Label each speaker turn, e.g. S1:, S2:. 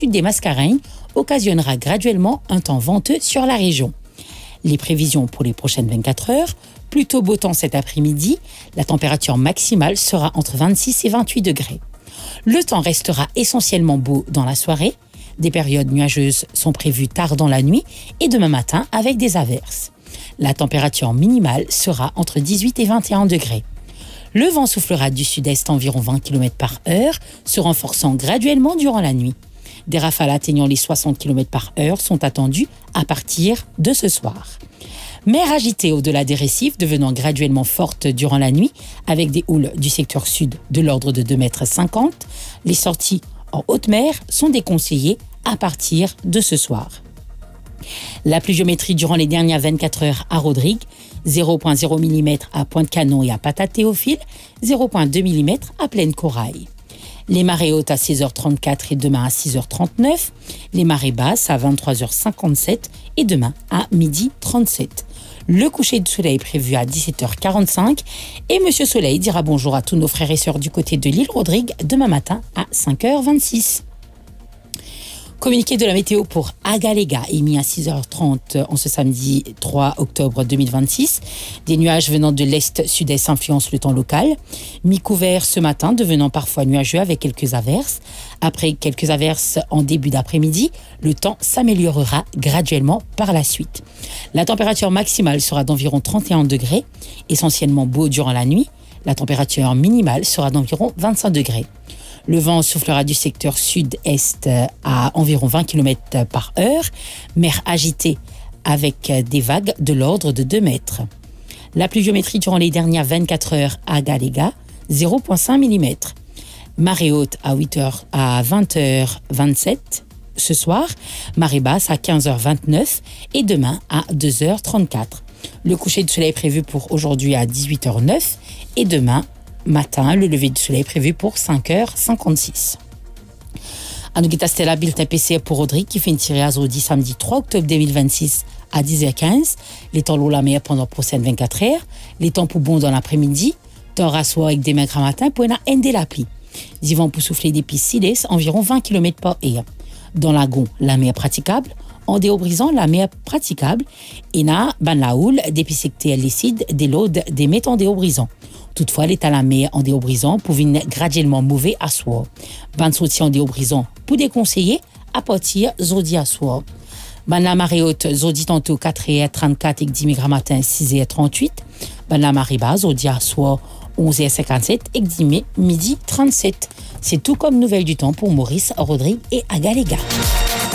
S1: des Mascareignes occasionnera graduellement un temps venteux sur la région. Les prévisions pour les prochaines 24 heures, plutôt beau temps cet après-midi, la température maximale sera entre 26 et 28 degrés. Le temps restera essentiellement beau dans la soirée. Des périodes nuageuses sont prévues tard dans la nuit et demain matin avec des averses. La température minimale sera entre 18 et 21 degrés. Le vent soufflera du sud-est environ 20 km par heure, se renforçant graduellement durant la nuit. Des rafales atteignant les 60 km par heure sont attendues à partir de ce soir. Mer agitée au-delà des récifs, devenant graduellement forte durant la nuit, avec des houles du secteur sud de l'ordre de 2,50 m. Les sorties en haute mer sont déconseillées à partir de ce soir. La pluviométrie durant les dernières 24 heures à Rodrigue, 0,0 mm à Pointe-Canon et à Patate-Théophile, 0,2 mm à Plaine Corail. Les marées hautes à 16h34 et demain à 6h39, les marées basses à 23h57 et demain à 12h37. Le coucher de soleil prévu à 17h45 et Monsieur Soleil dira bonjour à tous nos frères et sœurs du côté de l'île Rodrigue demain matin à 5h26. Communiqué de la météo pour Agaléga émis à 6h30 en ce samedi 3 octobre 2026. Des nuages venant de l'est-sud-est influencent le temps local. Mi-couvert ce matin, devenant parfois nuageux avec quelques averses. Après quelques averses en début d'après-midi, le temps s'améliorera graduellement par la suite. La température maximale sera d'environ 31 degrés, essentiellement beau durant la nuit. La température minimale sera d'environ 25 degrés. Le vent soufflera du secteur sud-est à environ 20 km par heure, mer agitée avec des vagues de l'ordre de 2 mètres. La pluviométrie durant les dernières 24 heures à Galéga, 0,5 mm. Marée haute à 20h27 ce soir, marée basse à 15h29 et demain à 2h34. Le coucher du soleil prévu pour aujourd'hui à 18h09 et demain matin, le lever du soleil prévu pour 5h56. Anoukita Stella bulletin PCR pour Rodrigue qui fait une tirée à Zodi samedi 3 octobre 2026 à 10h15. Les temps lourds la meilleure pendant les prochaines 24 heures. Les temps pour bon dans l'après-midi. Temps rassoir avec des maigres matin pour une ende la pluie. Des vents pour souffler des pistes siles environ 20 km par heure. Dans lagon, la mer praticable. En déobrisant, la mer praticable. Et na, ban la houle, des pistes licides, des lodes, des métaux en déobrisant. Toutefois, l'état de la mer en déobrisant pouvait graduellement mauvais à soir. Ban sorti en déobrisant pour déconseiller à partir zodi à soir. Ban la marée haute zodi tantôt 4h34 et 10 mg matin 6h38. Ban la marée basse zodi à soir 11h57 et 10 midi 37. C'est tout comme nouvelle du temps pour Maurice, Rodrigue et Agaléga.